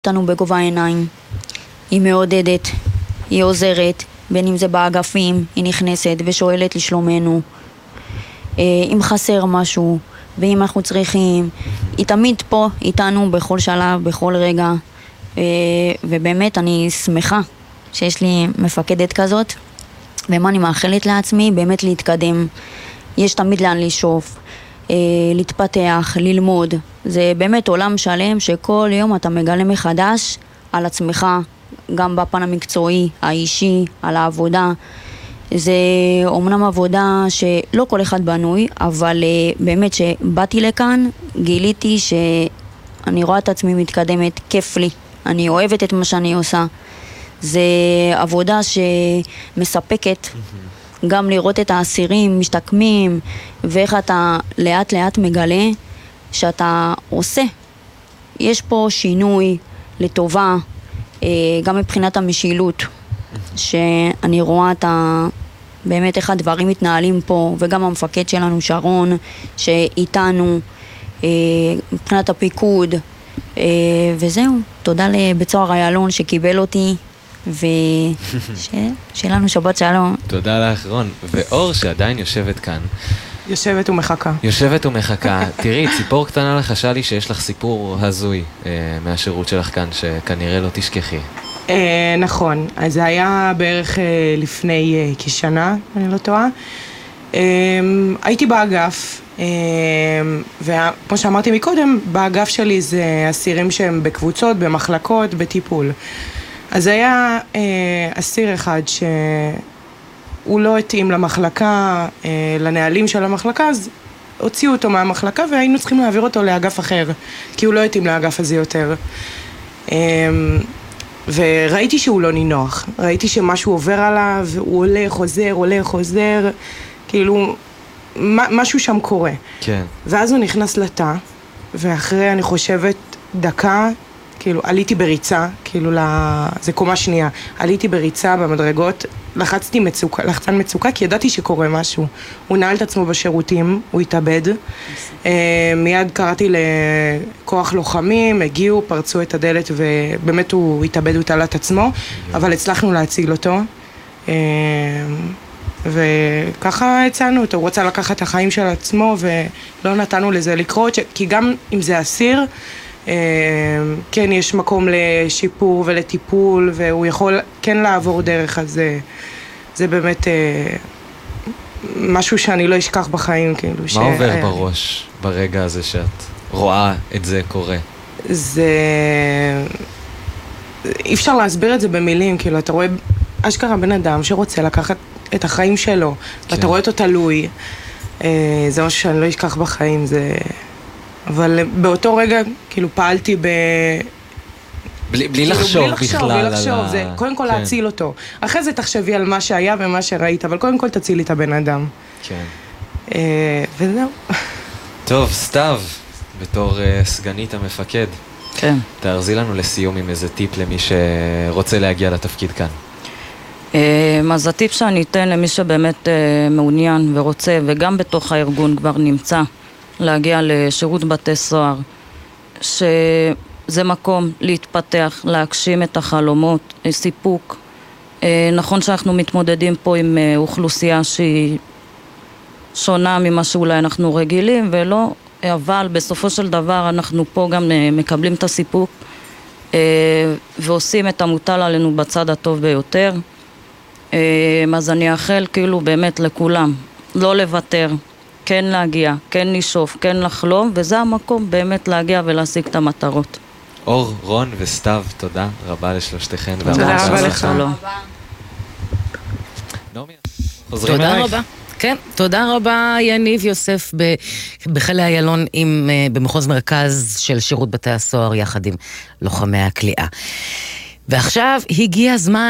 אותנו בגובה העיניים. היא מעודדת, היא עוזרת, בין אם זה באגפים, היא נכנסת ושואלת לשלומנו. אם חסר משהו, ואם אנחנו צריכים, היא תמיד פה איתנו בכל שלב, בכל רגע. ובאמת אני שמחה שיש לי מפקדת כזאת, ומה אני מאחלת לעצמי, באמת להתקדם. יש תמיד לאן לשאוף, להתפתח, ללמוד. זה באמת עולם שלם שכל יום אתה מגלה מחדש על עצמך, גם בפן המקצועי, האישי, על העבודה. זה אומנם עבודה שלא כל אחד בנוי, אבל באמת שבאתי לכאן, גיליתי שאני רואה את עצמי מתקדמת, כיף לי. אני אוהבת את מה שאני עושה. זה עבודה שמספקת, גם לראות את האסירים משתקמים, ואיך אתה לאט לאט מגלה שאתה עושה. יש פה שינוי לטובה, גם מבחינת המשילות, שאני רואה את באמת איך הדברים מתנהלים פה, וגם המפקד שלנו שרון, שאיתנו, מבחינת הפיקוד, וזהו. תודה לבית סוהר איילון שקיבל אותי, ושיהיה לנו שבת שלום. תודה לך רון. ואור שעדיין יושבת כאן. יושבת ומחכה. יושבת ומחכה. תראי, ציפור קטנה לחשה לי שיש לך סיפור הזוי מהשירות שלך כאן, שכנראה לא תשכחי. נכון, אז זה היה בערך לפני כשנה, אני לא טועה. הייתי באגף, וכמו שאמרתי מקודם, באגף שלי זה אסירים שהם בקבוצות, במחלקות, בטיפול. אז היה אסיר אחד שהוא לא התאים למחלקה, לנהלים של המחלקה, אז הוציאו אותו מהמחלקה והיינו צריכים להעביר אותו לאגף אחר, כי הוא לא התאים לאגף הזה יותר. וראיתי שהוא לא נינוח, ראיתי שמשהו עובר עליו, הוא הולך, חוזר, כאילו משהו שם קורה. כן. ואז הוא נכנס לתא, ואחרי אני חושבת דקה, כאילו עליתי בריצה, כאילו זה קומה שנייה, עליתי בריצה במדרגות, לחצן מצוקה, כי ידעתי שקורה משהו. הוא נעל את עצמו בשירותים, הוא התאבד. מיד קראתי לכוח לוחמים, הגיעו, פרצו את הדלת, ובאמת הוא התאבד, הוא תעלה את עצמו, אבל הצלחנו להציל אותו. וככה הצענו אותו, הוא רצה לקחת את החיים של עצמו, ולא נתנו לזה לקרות, כי גם אם זה אסיר, כן יש מקום לשיפור ולטיפול, והוא יכול כן לעבור דרך, אז זה באמת משהו שאני לא אשכח בחיים, כאילו. מה עובר בראש ברגע הזה שאת רואה את זה קורה? זה אי אפשר להסביר את זה במילים, כאילו אתה רואה אשכרה בן אדם שרוצה לקחת את החיים שלו, ואתה רואה אותו תלוי, זה משהו שאני לא אשכח בחיים, זה... אבל באותו רגע, כאילו, פעלתי בלי לחשוב בכלל. בלי לחשוב, זה קודם כל להציל אותו. אחרי זה תחשבי על מה שהיה ומה שראית, אבל קודם כל תצילי את הבן אדם. כן. וזהו. טוב, סתיו, בתור סגנית המפקד. כן. תארזי לנו לסיום עם איזה טיפ למי שרוצה להגיע לתפקיד כאן. אז הטיפ שאני אתן למי שבאמת מעוניין ורוצה, וגם בתוך הארגון כבר נמצא, להגיע לשירות בתי סוהר, שזה מקום להתפתח, להגשים את החלומות, סיפוק. נכון שאנחנו מתמודדים פה עם אוכלוסייה שהיא שונה ממה שאולי אנחנו רגילים, ולא, אבל בסופו של דבר אנחנו פה גם מקבלים את הסיפוק, ועושים את המוטל עלינו בצד הטוב ביותר. אז אני אאחל כאילו באמת לכולם, לא לוותר, כן להגיע, כן לשאוף, כן לחלום, וזה המקום באמת להגיע ולהשיג את המטרות. אור, רון וסתיו, תודה רבה לשלושתכן. תודה רבה לך. תודה רבה. כן, תודה רבה יניב יוסף בחיל איילון במחוז מרכז של שירות בתי הסוהר יחד עם לוחמי הכליאה. ועכשיו הגיע הזמן